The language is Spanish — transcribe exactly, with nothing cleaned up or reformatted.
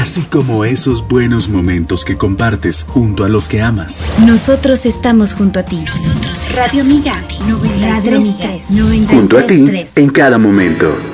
así como esos buenos momentos que compartes junto a los que amas. Nosotros estamos junto a ti. Nosotros Radio Miga, noventa y tres, Junto a ti en cada momento.